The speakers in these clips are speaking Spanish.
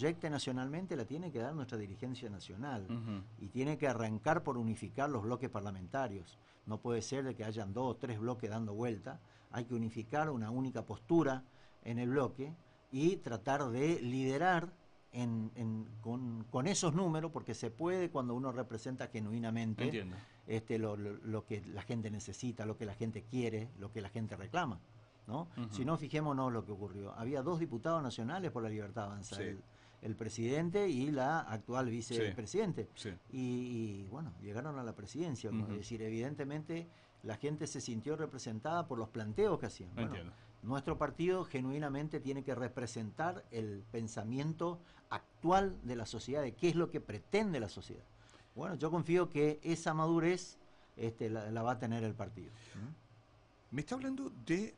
proyecte nacionalmente la tiene que dar nuestra dirigencia nacional. Ujú. Y tiene que arrancar por unificar los bloques parlamentarios. No puede ser de que hayan 2 o 3 bloques dando vuelta. Hay que unificar una única postura en el bloque y tratar de liderar con esos números, porque se puede cuando uno representa genuinamente Entiendo. lo que la gente necesita, lo que la gente quiere, lo que la gente reclama, ¿no? Ujú. Si no, fijémonos lo que ocurrió. Había 2 diputados nacionales por la Libertad Avanza, Sí. el presidente y la actual vicepresidente. Sí. Y bueno, llegaron a la presidencia. Ujú. Es decir, evidentemente la gente se sintió representada por los planteos que hacían. Bueno, Entiendo. nuestro partido genuinamente tiene que representar el pensamiento actual de la sociedad, de qué es lo que pretende la sociedad. Bueno, yo confío que esa madurez la va a tener el partido. Me está hablando de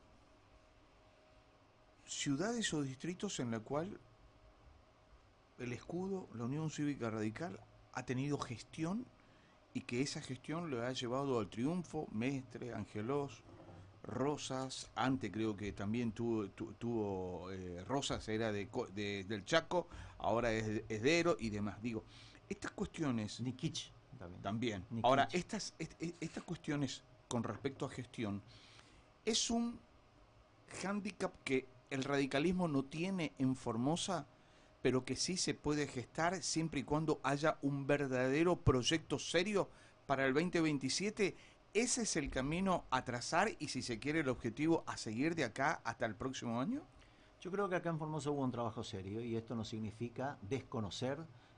ciudades o distritos en la cual el escudo, la Unión Cívica Radical, ha tenido gestión y que esa gestión lo ha llevado al triunfo. Mestre, Angelos, Rosas, antes creo que también tuvo Rosas, era del Chaco, ahora es de Ero y demás. Digo, estas cuestiones Nikich también. Nikich. Ahora, estas cuestiones con respecto a gestión, es un hándicap que el radicalismo no tiene en Formosa, pero que sí se puede gestar siempre y cuando haya un verdadero proyecto serio para el 2027. ¿Ese es el camino a trazar y, si se quiere, el objetivo a seguir de acá hasta el próximo año? Yo creo que acá en Formosa hubo un trabajo serio y esto no significa desconocer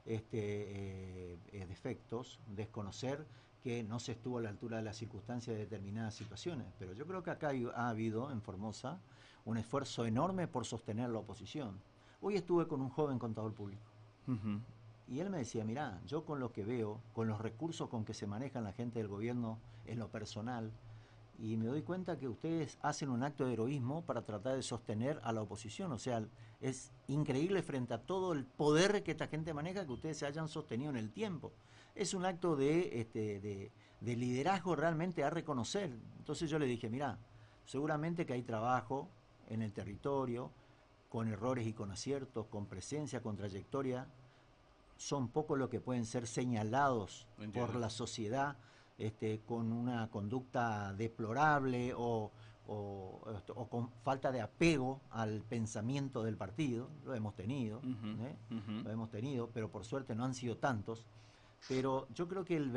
defectos, desconocer que no se estuvo a la altura de las circunstancias de determinadas situaciones. Pero yo creo que acá ha habido en Formosa un esfuerzo enorme por sostener la oposición. Hoy estuve con un joven contador público. Uh-huh. Y él me decía, mirá, yo con lo que veo, con los recursos con que se manejan la gente del gobierno en lo personal, y me doy cuenta que ustedes hacen un acto de heroísmo para tratar de sostener a la oposición. O sea, es increíble frente a todo el poder que esta gente maneja que ustedes se hayan sostenido en el tiempo. Es un acto de liderazgo realmente a reconocer. Entonces yo le dije, mirá, seguramente que hay trabajo en el territorio, con errores y con aciertos, con presencia, con trayectoria. Son pocos los que pueden ser señalados Entiendo. por la sociedad con una conducta deplorable o con falta de apego al pensamiento del partido. Lo hemos tenido, Uh-huh. Uh-huh. lo hemos tenido, pero por suerte no han sido tantos. Pero yo creo que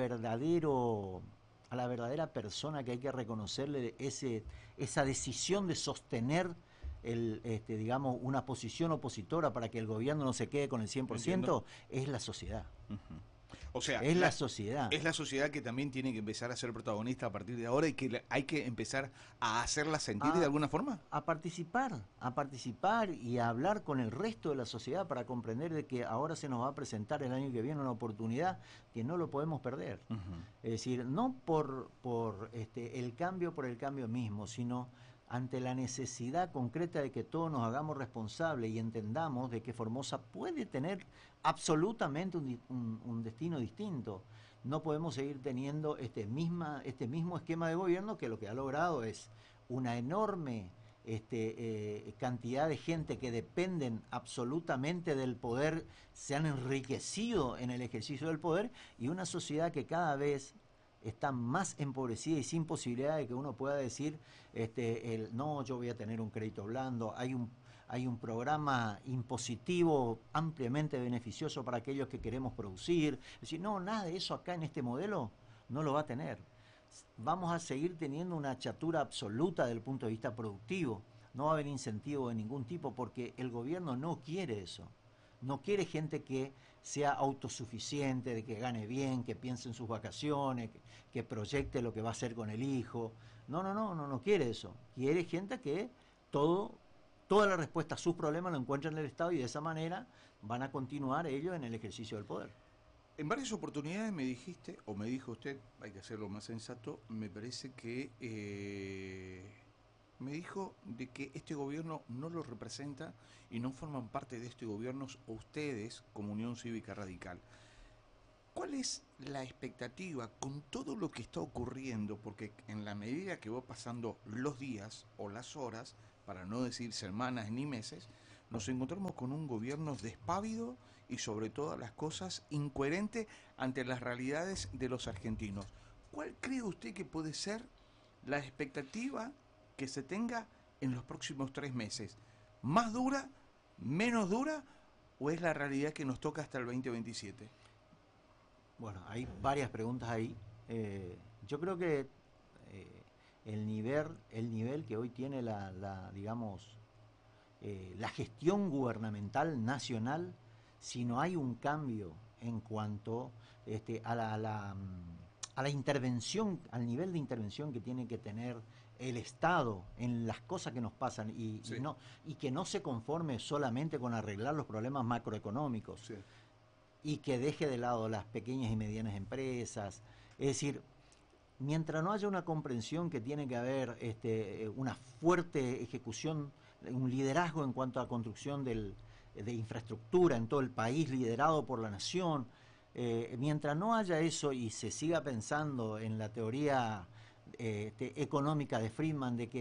a la verdadera persona que hay que reconocerle esa decisión de sostener digamos, una posición opositora para que el gobierno no se quede con el 100%, Entiendo. es la sociedad. Uh-huh. O sea, es la sociedad. Es la sociedad que también tiene que empezar a ser protagonista a partir de ahora y que hay que empezar a hacerla sentir de alguna forma. A participar y a hablar con el resto de la sociedad para comprender de que ahora se nos va a presentar el año que viene una oportunidad que no lo podemos perder. Uh-huh. Es decir, no por el cambio mismo, sino ante la necesidad concreta de que todos nos hagamos responsables y entendamos de que Formosa puede tener absolutamente un destino distinto. No podemos seguir teniendo este mismo esquema de gobierno que lo que ha logrado es una enorme cantidad de gente que dependen absolutamente del poder, se han enriquecido en el ejercicio del poder, y una sociedad que cada vez está más empobrecida y sin posibilidad de que uno pueda decir no, yo voy a tener un crédito blando. Hay un programa impositivo ampliamente beneficioso para aquellos que queremos producir. Es decir, no, nada de eso acá en este modelo no lo va a tener. Vamos a seguir teniendo una chatura absoluta desde el punto de vista productivo. No va a haber incentivo de ningún tipo porque el gobierno no quiere eso. No quiere gente que sea autosuficiente, de que gane bien, que piense en sus vacaciones, que proyecte lo que va a hacer con el hijo. No quiere eso. Quiere gente que toda la respuesta a sus problemas lo encuentra en el Estado, y de esa manera van a continuar ellos en el ejercicio del poder. En varias oportunidades me dijiste, o me dijo usted, hay que hacerlo más sensato, me parece que me dijo de que este gobierno no lo representa y no forman parte de este gobierno ustedes como Unión Cívica Radical. ¿Cuál es la expectativa con todo lo que está ocurriendo? Porque en la medida que va pasando los días o las horas, para no decir semanas ni meses, nos encontramos con un gobierno despávido y sobre todas las cosas incoherente ante las realidades de los argentinos. ¿Cuál cree usted que puede ser la expectativa que se tenga en los próximos 3 meses? ¿Más dura, menos dura o es la realidad que nos toca hasta el 2027? Bueno, hay varias preguntas ahí. Yo creo que el nivel que hoy tiene digamos, la gestión gubernamental nacional, si no hay un cambio en cuanto a la intervención, al nivel de intervención que tiene que tener el Estado en las cosas que nos pasan y que no se conforme solamente con arreglar los problemas macroeconómicos, sí, y que deje de lado las pequeñas y medianas empresas. Es decir, mientras no haya una comprensión que tiene que haber una fuerte ejecución, un liderazgo en cuanto a construcción de infraestructura en todo el país, liderado por la nación, mientras no haya eso y se siga pensando en la teoría económica de Friedman de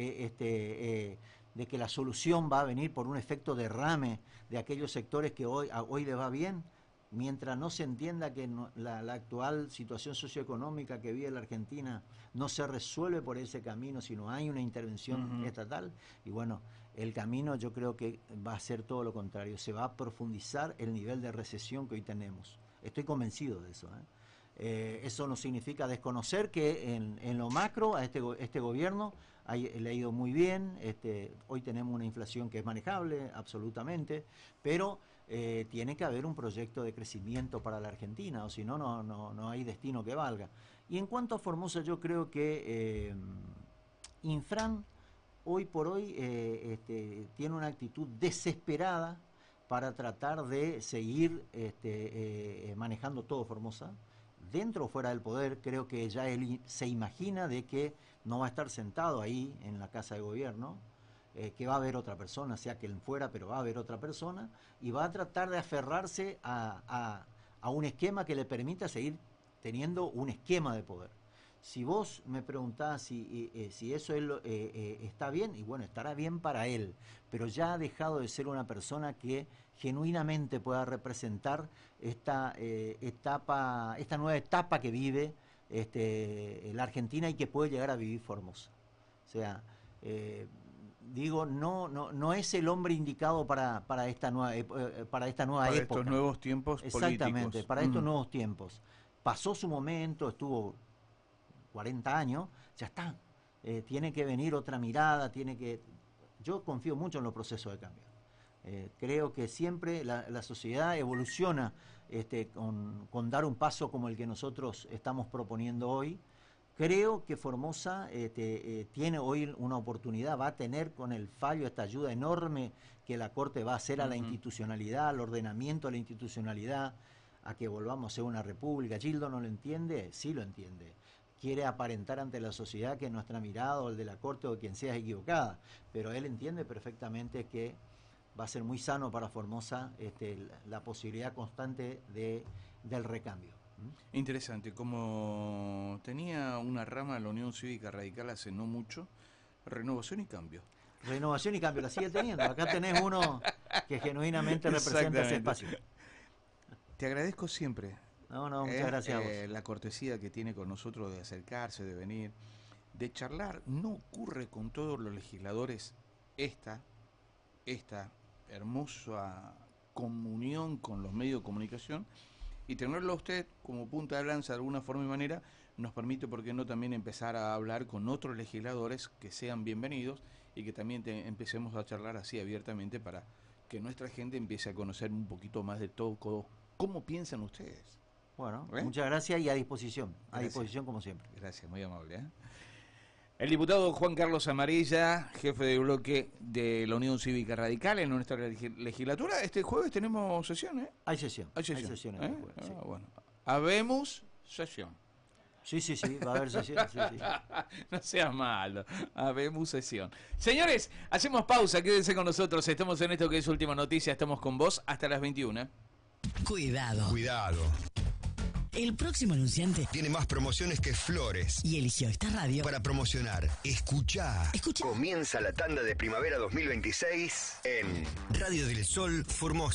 que la solución va a venir por un efecto derrame de aquellos sectores que hoy les va bien, mientras no se entienda que la actual situación socioeconómica que vive la Argentina no se resuelve por ese camino, sino hay una intervención estatal, y bueno, el camino yo creo que va a ser todo lo contrario, se va a profundizar el nivel de recesión que hoy tenemos. Estoy convencido de eso. Eso no significa desconocer que en lo macro a este gobierno le ha ido muy bien, hoy tenemos una inflación que es manejable, absolutamente, pero tiene que haber un proyecto de crecimiento para la Argentina, o si no, no hay destino que valga. Y en cuanto a Formosa, yo creo que Infran hoy por hoy tiene una actitud desesperada para tratar de seguir manejando todo Formosa, dentro o fuera del poder. Creo que ya él se imagina de que no va a estar sentado ahí en la Casa de Gobierno, que va a haber otra persona, sea que él fuera, pero va a haber otra persona, y va a tratar de aferrarse a un esquema que le permita seguir teniendo un esquema de poder. Si vos me preguntás si eso está bien, y bueno, estará bien para él, pero ya ha dejado de ser una persona que genuinamente pueda representar esta nueva etapa que vive la Argentina y que puede llegar a vivir Formosa. O sea, digo, no es el hombre indicado para esta nueva época. Estos nuevos tiempos políticos. Exactamente, para estos nuevos tiempos. Pasó su momento, estuvo 40 años, ya está. Tiene que venir otra mirada, yo confío mucho en los procesos de cambio. Creo que siempre la sociedad evoluciona con dar un paso como el que nosotros estamos proponiendo hoy. Creo que Formosa tiene hoy una oportunidad, va a tener con el fallo esta ayuda enorme que la Corte va a hacer a la institucionalidad, al ordenamiento de la institucionalidad, a que volvamos a ser una república. ¿Gildo no lo entiende? Sí lo entiende. Quiere aparentar ante la sociedad que nuestra mirada o el de la Corte o quien sea es equivocada, pero él entiende perfectamente que va a ser muy sano para Formosa la posibilidad constante del recambio. Interesante, como tenía una rama la Unión Cívica Radical hace no mucho, Renovación y Cambio. Renovación y Cambio, la sigue teniendo. Acá tenés uno que genuinamente representa ese espacio. Te agradezco siempre. No, muchas gracias a vos. La cortesía que tiene con nosotros de acercarse, de venir, de charlar. No ocurre con todos los legisladores esta hermosa comunión con los medios de comunicación, y tenerlo a usted como punta de lanza de alguna forma y manera nos permite, ¿por qué no?, también empezar a hablar con otros legisladores que sean bienvenidos y que también empecemos a charlar así abiertamente para que nuestra gente empiece a conocer un poquito más de todo cómo piensan ustedes. Bueno, muchas gracias y a disposición. A disposición como siempre. Gracias, muy amable. El diputado Juan Carlos Amarilla, jefe de bloque de la Unión Cívica Radical en nuestra legislatura. Este jueves tenemos sesión, ¿eh? Hay sesión. Hay sesión. Este jueves, sí. Bueno. Habemos sesión. Sí, va a haber sesión. Sí. No seas malo. Habemos sesión. Señores, hacemos pausa. Quédense con nosotros. Estamos en esto que es Última Noticia. Estamos con vos hasta las 21. Cuidado. El próximo anunciante tiene más promociones que flores. y eligió esta radio Para promocionar, escuchá. Escucha. Comienza la tanda de primavera 2026 en Radio del Sol Formosa.